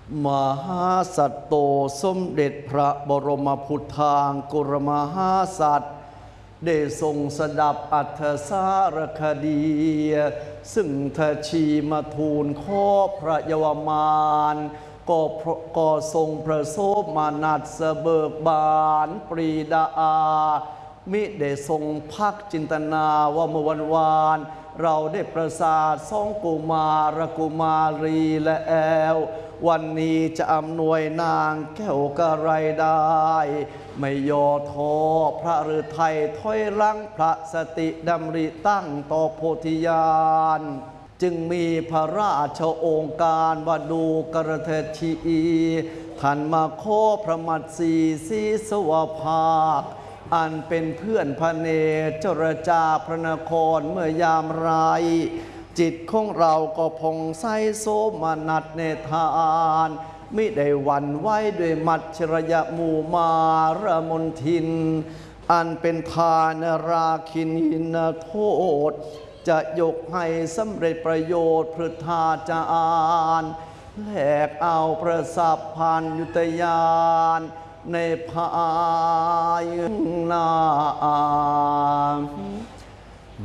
มหาสัตโตสมเด็จพระบรมพุทธางกุรมหาสัตว์ได้ทรงสดับอัธสารคดีซึ่งทชีมาทูลขอพระเยาวมานก็ทรงประสบมานัดเสบิกบานปรีดามิได้ทรงพักจินตนาว่าเมื่อวันเราได้ประสาทสองกุมารกุมารีและแอลวันนี้จะอำนวยนางแก้วกระไรได้ไม่ย่อท้อพระฤทัยถอยหลังพระสติดำริตั้งต่อโพธิญาณจึงมีพระราชโองการว่าดูกระเทชีท่านมาขอพระมัตสีสีสวภาคอันเป็นเพื่อนพระเนจรจาพระนครเมื่อยามไรจิตของเราก็ผ่องใสโสมนัสเนทานมิได้หวั่นไหวด้วยมัจฉริยมูมารมนทินอันเป็นทานราคินินโทษจะยกให้สำเร็จประโยชน์พฤทาจารแลกเอาประสัพพันยุตยานในภายนา